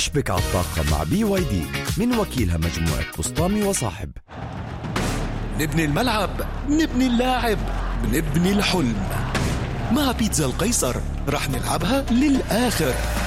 اشبك على الطاقة مع BYD من وكيلها مجموعة بسطامي وصاحب. نبني الملعب، نبني اللاعب، نبني الحلم. مع بيتزا القيصر رح نلعبها للآخر.